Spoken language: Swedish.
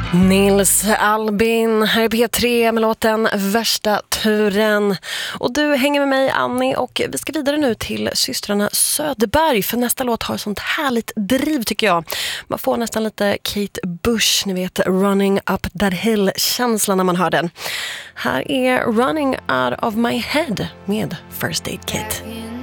Nils Albin här i P3 med låten Värsta turen. Och du hänger med mig, Annie, och vi ska vidare nu till systrarna Söderberg, för nästa låt har sånt härligt driv tycker jag. Man får nästan lite Kate Bush, ni vet, Running Up That Hill-känslan när man hör den. Här är Running Out of My Head med First Aid Kit.